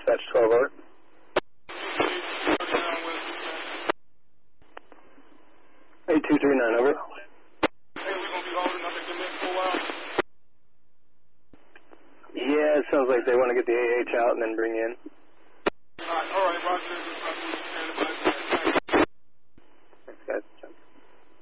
dispatch 12 over. 8239 over. Hey, we gonna be holding up at the list for a while? Yeah, it sounds like they want to get the AH out and then bring you in.